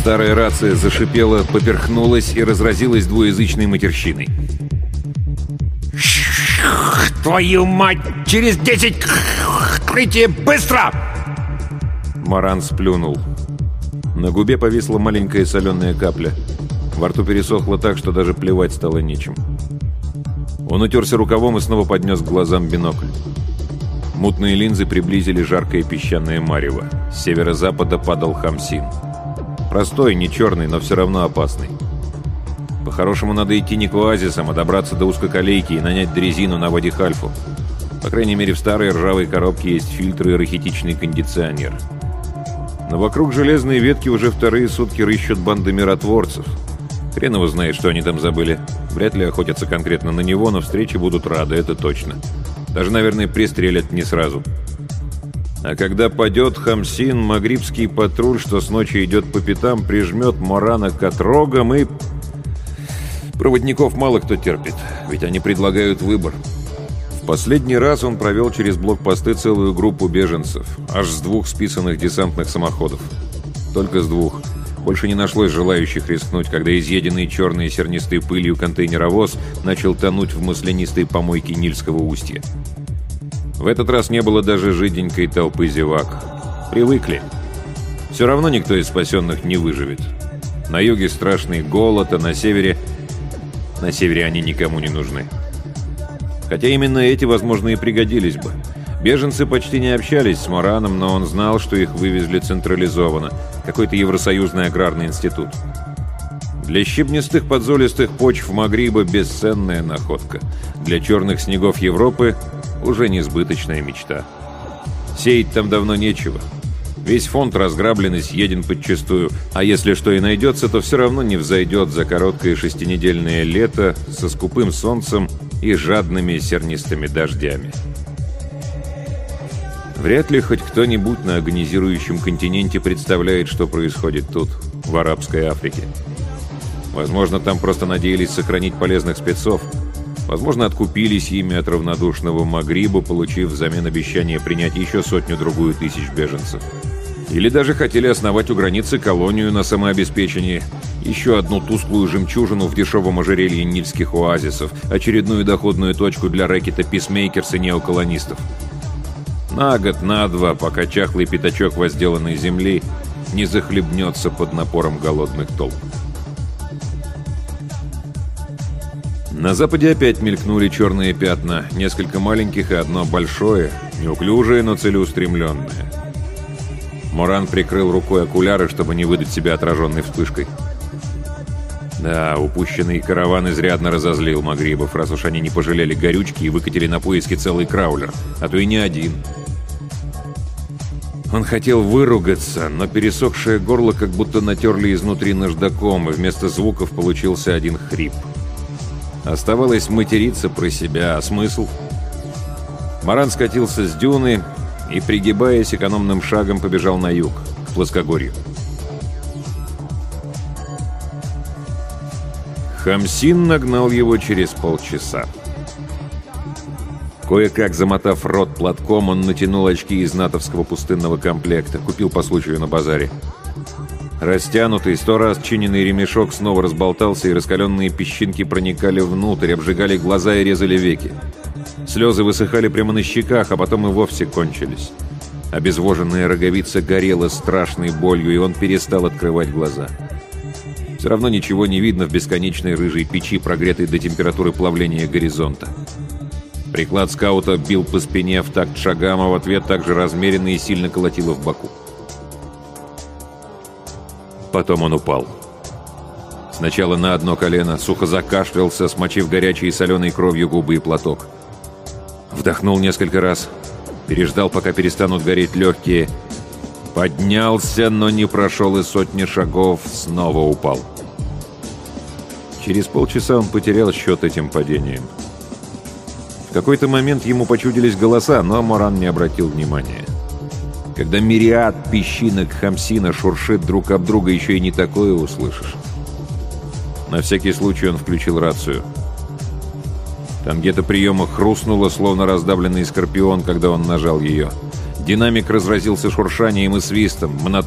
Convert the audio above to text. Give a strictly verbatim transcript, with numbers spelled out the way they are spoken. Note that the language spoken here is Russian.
Старая рация зашипела, поперхнулась и разразилась двуязычной матерщиной. «Твою мать! Через десять! Открытие! Быстро!» Моран сплюнул. На губе повисла маленькая соленая капля. Во рту пересохло так, что даже плевать стало нечем. Он утерся рукавом и снова поднес к глазам бинокль. Мутные линзы приблизили жаркое песчаное марево. С северо-запада падал Хамсин. Простой, не черный, но все равно опасный. По-хорошему надо идти не к оазисам, а добраться до узкоколейки и нанять дрезину на Вади-Хальфу. По крайней мере, в старой ржавой коробке есть фильтры и рахитичный кондиционер. Но вокруг железной ветки уже вторые сутки рыщут банды миротворцев. Хрен его знает, что они там забыли. Вряд ли охотятся конкретно на него, но встречи будут рады, это точно. Даже, наверное, пристрелят не сразу. А когда падет Хамсин, магрибский патруль, что с ночи идет по пятам, прижмет Морана к отрогам и... Проводников мало кто терпит, ведь они предлагают выбор. В последний раз он провел через блокпосты целую группу беженцев, аж с двух списанных десантных самоходов. Только с двух. Больше не нашлось желающих рискнуть, когда изъеденный черной сернистой пылью контейнеровоз начал тонуть в маслянистой помойке Нильского устья. В этот раз не было даже жиденькой толпы зевак. Привыкли. Все равно никто из спасенных не выживет. На юге страшный голод, а на севере... На севере они никому не нужны. Хотя именно эти, возможно, и пригодились бы. Беженцы почти не общались с Мораном, но он знал, что их вывезли централизованно. Какой-то евросоюзный аграрный институт. Для щебнистых подзолистых почв Магриба бесценная находка. Для черных снегов Европы уже несбыточная мечта. Сеять там давно нечего. Весь фонд разграблен и съеден подчистую, а если что и найдется, то все равно не взойдет за короткое шестинедельное лето со скупым солнцем и жадными сернистыми дождями. Вряд ли хоть кто-нибудь на агонизирующем континенте представляет, что происходит тут, в арабской Африке. Возможно, там просто надеялись сохранить полезных спецов. Возможно, откупились ими от равнодушного Магриба, получив взамен обещание принять еще сотню-другую тысяч беженцев. Или даже хотели основать у границы колонию на самообеспечении, еще одну тусклую жемчужину в дешевом ожерелье нильских оазисов, очередную доходную точку для рэкета писмейкерс и неоколонистов. На год, на два, пока чахлый пятачок возделанной земли не захлебнется под напором голодных толп. На западе опять мелькнули черные пятна, несколько маленьких и одно большое, неуклюжее, но целеустремленное. Моран прикрыл рукой окуляры, чтобы не выдать себя отраженной вспышкой. Да, упущенный караван изрядно разозлил Магрибов, раз уж они не пожалели горючки и выкатили на поиски целый краулер, а то и не один. Он хотел выругаться, но пересохшее горло как будто натерли изнутри наждаком, и вместо звуков получился один хрип. Оставалось материться про себя, а смысл? Моран скатился с дюны и, пригибаясь, экономным шагом побежал на юг, к плоскогорью. Хамсин нагнал его через полчаса. Кое-как замотав рот платком, он натянул очки из натовского пустынного комплекта, купил по случаю на базаре. Растянутый, сто раз чиненный ремешок снова разболтался, и раскаленные песчинки проникали внутрь, обжигали глаза и резали веки. Слезы высыхали прямо на щеках, а потом и вовсе кончились. Обезвоженная роговица горела страшной болью, и он перестал открывать глаза. Все равно ничего не видно в бесконечной рыжей печи, прогретой до температуры плавления горизонта. Приклад скаута бил по спине в такт шагам, а в ответ также размеренно и сильно колотило в боку. Потом он упал. Сначала на одно колено, сухо закашлялся, смочив горячей и соленой кровью губы и платок. Вдохнул несколько раз, переждал, пока перестанут гореть легкие. Поднялся, но не прошел и сотни шагов, снова упал. Через полчаса он потерял счет этим падениям. В какой-то момент ему почудились голоса, но Моран не обратил внимания. Когда мириад песчинок Хамсина шуршит друг об друга, еще и не такое услышишь. На всякий случай он включил рацию. Там где-то приема хрустнуло, словно раздавленный скорпион, когда он нажал ее. Динамик разразился шуршанием и свистом, монотонно.